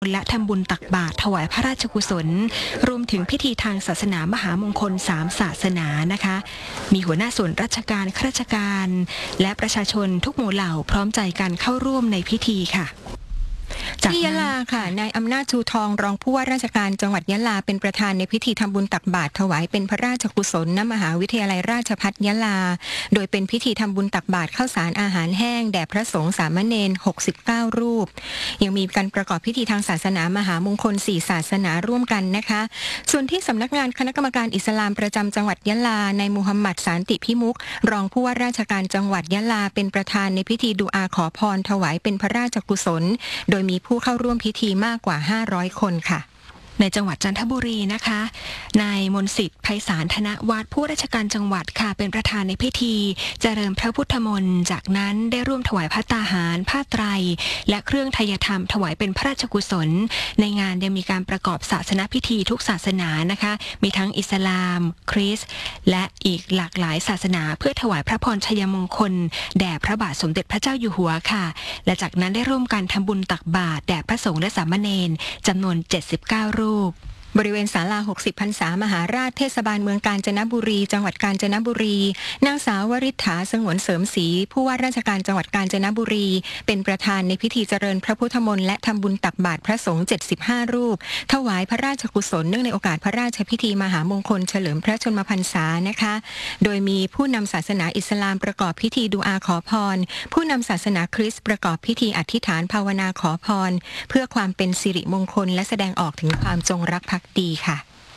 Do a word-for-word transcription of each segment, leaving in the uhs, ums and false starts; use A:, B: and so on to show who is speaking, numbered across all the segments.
A: และทำบุญตักบาตรถวายพระราชกุศลรวมถึงพิธีทางศาสนามหามงคลสามศาสนานะคะมีหัวหน้าส่วนราชการข้าราชการและประชาชนทุกหมู่เหล่าพร้อมใจกันเข้าร่วมในพิธีค่ะ
B: ที่ยะลาค่ะนายอำนาจชูทองรองผู้ว่าราชการจังหวัดยะลาเป็นประธานในพิธีทำบุญตักบาตรถวายเป็นพระราชกุศลณมหาวิทยาลัยราชภัฏยะลาโดยเป็นพิธีทำบุญตักบาตรข้าวสารอาหารแห้งแด่พระสงฆ์สามเณรหกสิบเก้ารูปยังมีการประกอบพิธีทางศาสนามหามงคลสี่ศาสนาร่วมกันนะคะส่วนที่สำนักงานคณะกรรมการอิสลามประจำจังหวัดยะลานายมูฮัมหมัดสานติพิมุขรองผู้ว่าราชการจังหวัดยะลาเป็นประธานในพิธีดุอาขอพรถวายเป็นพระราชกุศลโดยมีผู้เข้าร่วมพิธีมากกว่าห้าร้อยคนค่ะ
A: ในจังหวัดจันทบุรีนะคะนายมนต์สิทธิ์ไพศาลธนวัฒน์ผู้ราชการจังหวัดค่ะเป็นประธานในพิธีเจริญพระพุทธมนต์จากนั้นได้ร่วมถวายภัตตาหารผ้าไตรและเครื่องไทยธรรมถวายเป็นพระราชกุศลในงานยังมีการประกอบศาสนพิธีทุกศาสนานะคะมีทั้งอิสลามคริสต์และอีกหลากหลายศาสนาเพื่อถวายพระพรชัยมงคลแด่พระบาทสมเด็จพระเจ้าอยู่หัวค่ะและจากนั้นได้ร่วมกันทำบุญตักบาตรแด่พระสงฆ์และสามเณรจำนวนเจ็ดสิบเก้ารูป
B: บริเวณศาลาหกสิบพรรษามหาราชเทศบาลเมืองกาญจนบุรีจังหวัดกาญจนบุรีนางสาววริษฐาสงวนเสริมศรีผู้ว่าราชการจังหวัดกาญจนบุรีเป็นประธานในพิธีเจริญพระพุทธมนต์และทำบุญตักบาตรพระสงฆ์เจ็ดสิบห้ารูปถวายพระราชกุศลเนื่องในโอกาสพระราชพิธีมหามงคลเฉลิมพระชนมพรรษานะคะโดยมีผู้นำศาสนาอิสลามประกอบพิธีดุอาขอพรผู้นำศาสนาคริสต์ประกอบพิธีอธิษฐานภาวนาขอพรเพื่อความเป็นสิริมงคลและแสดงออกถึงความจงรักภักดีค่ะ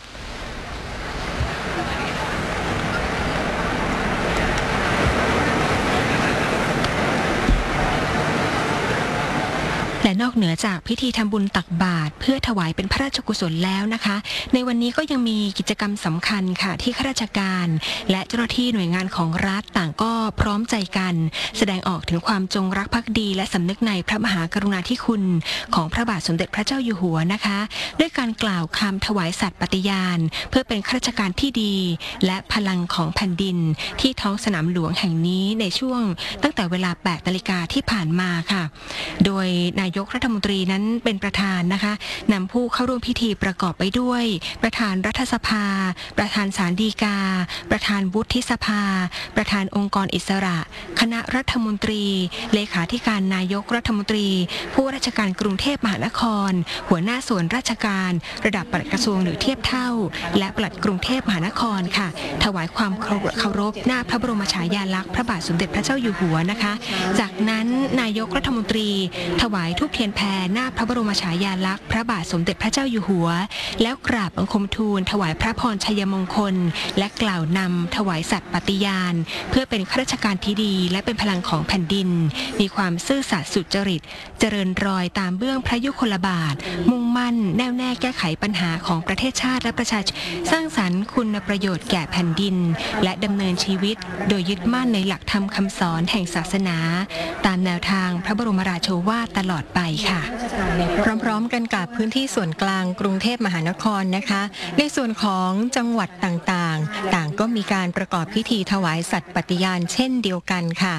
A: และนอกเหนือจากพิธีทำบุญตักบาตรเพื่อถวายเป็นพระราชกุศลแล้วนะคะในวันนี้ก็ยังมีกิจกรรมสำคัญค่ะที่ข้าราชการและเจ้าหน้าที่หน่วยงานของรัฐต่างก็พร้อมใจกันแสดงออกถึงความจงรักภักดีและสำนึกในพระมหากรุณาธิคุณของพระบาทสมเด็จพระเจ้าอยู่หัวนะคะด้วยการกล่าวคำถวายสัตย์ปฏิญาณเพื่อเป็นข้าราชการที่ดีและพลังของแผ่นดินที่ท้องสนามหลวงแห่งนี้ในช่วงตั้งแต่เวลาแปดนาฬิกาที่ผ่านมาค่ะโดยนายกรัฐมนตรีนั้นเป็นประธานนะคะนำผู้เข้าร่วมพิธีประกอบไปด้วยประธานรัฐสภาประธานศาลฎีกาประธานวุฒิสภาประธานองค์กรอิสระคณะรัฐมนตรีเลขาธิการนายกรัฐมนตรีผู้ราชการกรุงเทพมหานครหัวหน้าส่วนราชการระดับปลัดกระทรวงหรือเทียบเท่าและปลัดกรุงเทพมหานครค่ะถวายความเคารพหน้าพระบรมฉายาลักษณ์พระบาทสมเด็จพระเจ้าอยู่หัวนะคะจากนั้นนายกรัฐมนตรีถวายธูปเทียนแพรหน้าพระบรมฉายาลักษณ์พระบาทสมเด็จพระเจ้าอยู่หัวแล้วกราบบังคมทูลถวายพระพรชัยมงคลและกล่าวนำถวายสัตย์ปฏิญาณเพื่อเป็นข้าราชการที่ดีและเป็นพลังของแผ่นดินมีความซื่อสัตย์สุจริตเจริญรอยตามเบื้องพระยุคลบาทมุ่งมั่นแน่วแน่แก้ไขปัญหาของประเทศชาติและประชาชนสร้างสรรค์คุณประโยชน์แก่แผ่นดินและดำเนินชีวิตโดยยึดมั่นในหลักธรรมคำสอนแห่งศาสนาตามแนวทางพระบรมราโชวาทตลอดไปค่ะ
B: พร้อมๆกันกับพื้นที่ส่วนกลางกรุงเทพมหานครนะคะในส่วนของจังหวัดต่างๆต่างก็มีการประกอบพิธีถวายสัตย์ปฏิญาณเช่นเดียวกันค่ะ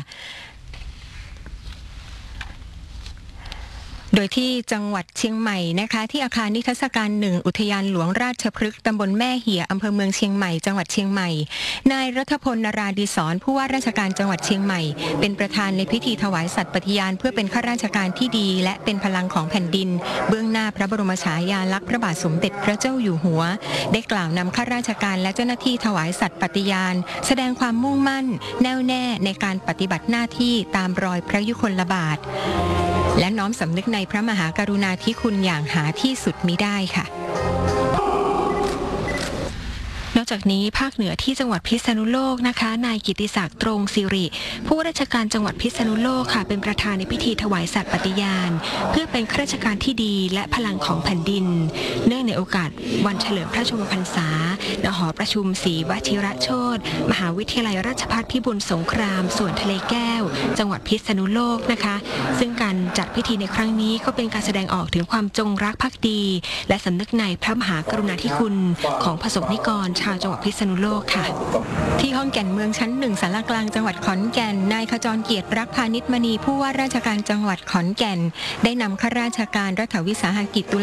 B: โดยที่จังหวัดเชียงใหม่นะคะที่อาคารนิทรรศการหนึ่งอุทยานหลวงราชพฤกษ์ตำบลแม่เหี่ยอำเภอเมืองเชียงใหม่จังหวัดเชียงใหม่นายรัฐพลนราดีศรผู้ว่าราชการจังหวัดเชียงใหม่เป็นประธานในพิธีถวายสัตย์ปฏิญาณเพื่อเป็นข้าราชการที่ดีและเป็นพลังของแผ่นดินเบื้องหน้าพระบรมฉายาลักษณ์พระบาทสมเด็จพระเจ้าอยู่หัวได้กล่าวนำข้าราชการและเจ้าหน้าที่ถวายสัตย์ปฏิญาณแสดงความมุ่งมั่นแน่วแน่ในการปฏิบัติหน้าที่ตามรอยพระยุคลบาทและน้อมสำนึกในพระมหากรุณาธิคุณอย่างหาที่สุดมิได้ค่ะ
A: นอกจากนี้ภาคเหนือที่จังหวัดพิษณุโลกนะคะนายกิติศักดิ์ตรงสิริผู้ราชการจังหวัดพิษณุโลกค่ะเป็นประธานในพิธีถวายสัตย์ปฏิญาณเพื่อเป็นข้าราชการที่ดีและพลังของแผ่นดินเนื่องในโอกาสวันเฉลิมพระชนมพรรษาณหอประชุมศรีวชิรโชติมหาวิทยาลัยราชภัฏพิบูลสงครามส่วนทะเลแก้วจังหวัดพิษณุโลกนะคะซึ่งการจัดพิธีในครั้งนี้ก็เป็นการแสดงออกถึงความจงรักภักดีและสำนึกในพระมหากรุณาธิคุณของประสบนิกรชาวจังหวัดพิษณุโลกค่ะ
B: ที่ห้องแก่นเมืองชั้นหนึ่งศาลากลางจังหวัดขอนแก่นนายขจรเกียรติรักพานิชมณีผู้ว่าราชการจังหวัดขอนแก่นได้นำข้าราชการรัฐวิสาหกิจ